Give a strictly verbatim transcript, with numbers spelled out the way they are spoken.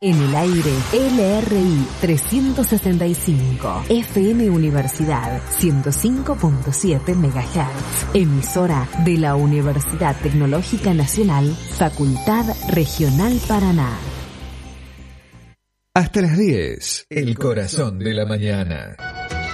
En el aire, L R I trescientos sesenta y cinco, F M Universidad ciento cinco punto siete megahertz, emisora de la Universidad Tecnológica Nacional, Facultad Regional Paraná. Hasta las diez, el corazón de la mañana.